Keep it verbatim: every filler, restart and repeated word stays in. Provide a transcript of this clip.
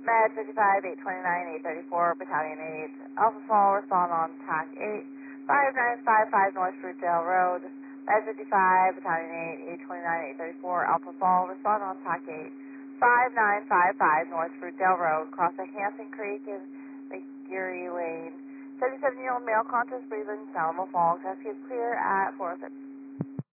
Med fifty-five, eight twenty-nine, eight thirty-four, Battalion eight, Alpha Fall, respond on T A C eight, five nine five five North Fruitdale Road. Med fifty-five, Battalion eight, eight twenty-nine, eight thirty-four, Alpha Fall, respond on T A C eight, five nine five five North Fruitdale Road, cross the Hanson Creek and McGeary Lane. seventy-seven-year-old male, conscious, breathing, Salamo Falls, has clear at four oh six.